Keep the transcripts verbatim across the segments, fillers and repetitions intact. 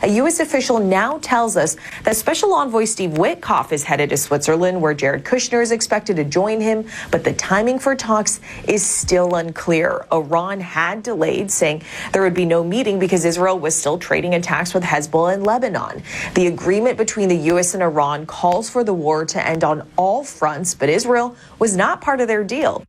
A U S official now tells us that Special Envoy Steve Witkoff is headed to Switzerland, where Jared Kushner is expected to join him, but the timing for talks is still unclear. Iran had delayed, saying there would be no meeting because Israel was still trading attacks with Hezbollah in Lebanon. The agreement between the U S and Iran calls for the war to end on all fronts, but Israel was not part of their deal.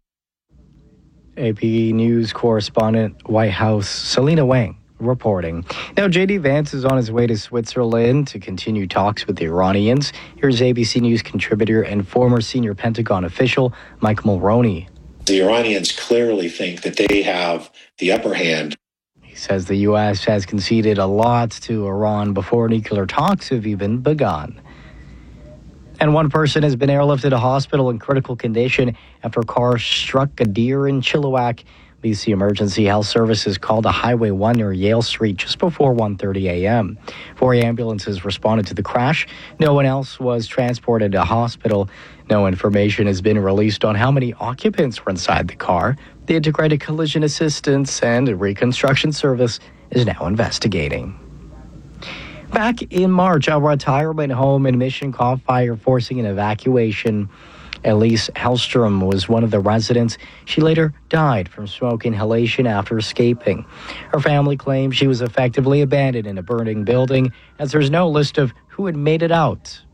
A P News correspondent, White House, Selena Wang, reporting. Now, J D Vance is on his way to Switzerland to continue talks with the Iranians. Here's A B C News contributor and former senior Pentagon official Mike Mulroney. The Iranians clearly think that they have the upper hand. He says the U S has conceded a lot to Iran before nuclear talks have even begun. And one person has been airlifted to hospital in critical condition after a car struck a deer in Chilliwack. B C Emergency Health Services called a Highway one near Yale Street just before one thirty a.m. Four ambulances responded to the crash. No one else was transported to hospital. No information has been released on how many occupants were inside the car. The Integrated Collision Assistance and Reconstruction Service is now investigating. Back in March, a retirement home in Mission caught fire, forcing an evacuation. Elise Hellstrom was one of the residents. She later died from smoke inhalation after escaping. Her family claims she was effectively abandoned in a burning building, as there's no list of who had made it out.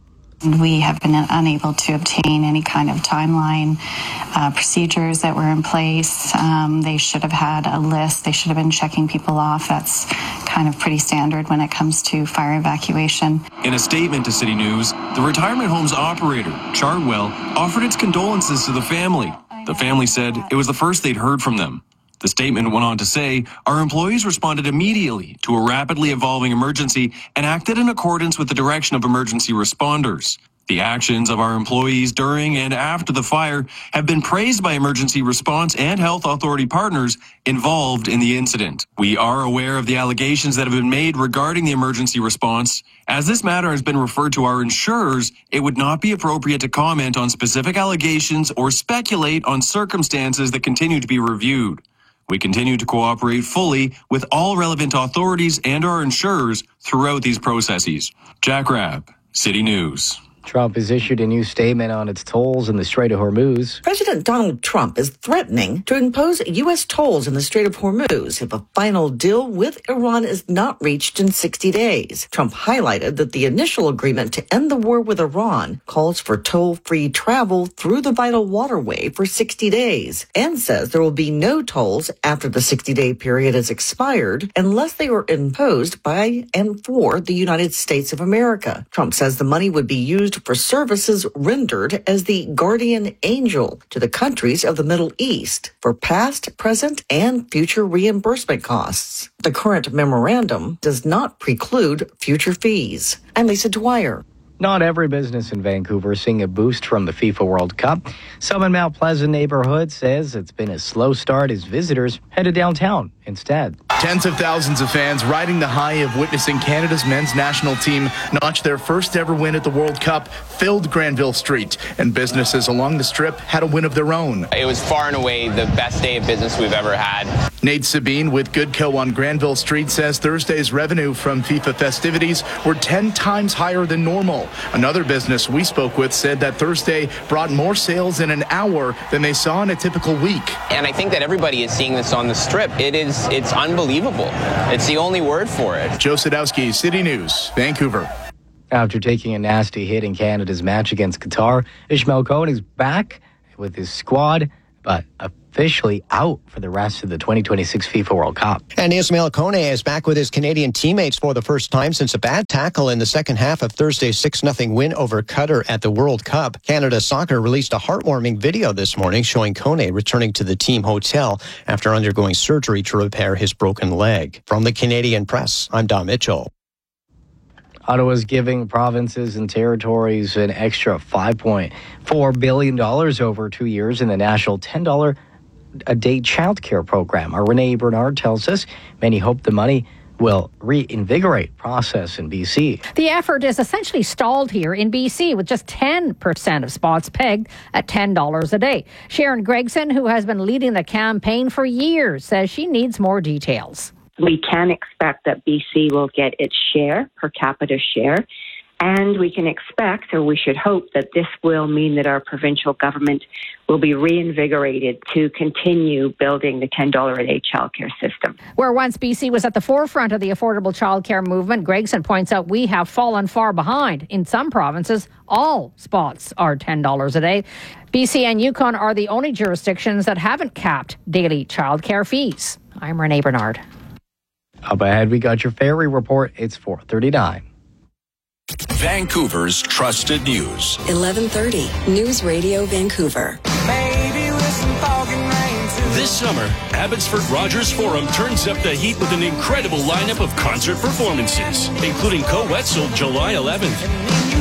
We have been unable to obtain any kind of timeline, uh, procedures that were in place. Um, they should have had a list. They should have been checking people off. That's kind of pretty standard when it comes to fire evacuation. In a statement to City News, the retirement home's operator, Chartwell, offered its condolences to the family. The family said it was the first they'd heard from them. The statement went on to say, our employees responded immediately to a rapidly evolving emergency and acted in accordance with the direction of emergency responders. The actions of our employees during and after the fire have been praised by emergency response and health authority partners involved in the incident. We are aware of the allegations that have been made regarding the emergency response. As this matter has been referred to our insurers, it would not be appropriate to comment on specific allegations or speculate on circumstances that continue to be reviewed. We continue to cooperate fully with all relevant authorities and our insurers throughout these processes. Jack Rabb, City News. Trump has issued a new statement on its tolls in the Strait of Hormuz. President Donald Trump is threatening to impose U S tolls in the Strait of Hormuz if a final deal with Iran is not reached in sixty days. Trump highlighted that the initial agreement to end the war with Iran calls for toll-free travel through the vital waterway for sixty days and says there will be no tolls after the sixty-day period has expired unless they are imposed by and for the United States of America. Trump says the money would be used for services rendered as the guardian angel to the countries of the Middle East for past, present, and future reimbursement costs. The current memorandum does not preclude future fees. I'm Lisa Dwyer. Not every business in Vancouver is seeing a boost from the FIFA World Cup. Some in Mount Pleasant neighborhood says it's been a slow start as visitors headed downtown instead. Tens of thousands of fans riding the high of witnessing Canada's men's national team notch their first ever win at the World Cup filled Granville Street, and businesses along the Strip had a win of their own. It was far and away the best day of business we've ever had. Nate Sabine with Goodco on Granville Street says Thursday's revenue from FIFA festivities were ten times higher than normal. Another business we spoke with said that Thursday brought more sales in an hour than they saw in a typical week. And I think that everybody is seeing this on the Strip. It is, it's unbelievable. It's the only word for it. Joe Sadowski, City News, Vancouver. After taking a nasty hit in Canada's match against Qatar, Ishmael Cohen is back with his squad, but officially out for the rest of the twenty twenty-six FIFA World Cup. And Ismail Kone is back with his Canadian teammates for the first time since a bad tackle in the second half of Thursday's six nothing win over Qatar at the World Cup. Canada Soccer released a heartwarming video this morning showing Kone returning to the team hotel after undergoing surgery to repair his broken leg. From the Canadian Press, I'm Don Mitchell. Ottawa's giving provinces and territories an extra five point four billion dollars over two years in the national ten dollars a day child care program. Our Renee Bernard tells us many hope the money will reinvigorate process in B C. The effort is essentially stalled here in B C with just ten percent of spots pegged at ten dollars a day. Sharon Gregson, who has been leading the campaign for years, says she needs more details. we can expect that B C will get its share, per capita share, and we can expect, or we should hope, that this will mean that our provincial government will be reinvigorated to continue building the ten dollars a day childcare system. Where once B C was at the forefront of the affordable childcare movement, Gregson points out we have fallen far behind. In some provinces, all spots are ten dollars a day. B C and Yukon are the only jurisdictions that haven't capped daily childcare fees. I'm Renee Bernard. Up ahead, we got your ferry report. It's four thirty-nine. Vancouver's trusted news. eleven thirty News Radio Vancouver. Maybe with some fog and rain too. This summer, Abbotsford Rogers Forum turns up the heat with an incredible lineup of concert performances, including Co-Wetzel July eleventh.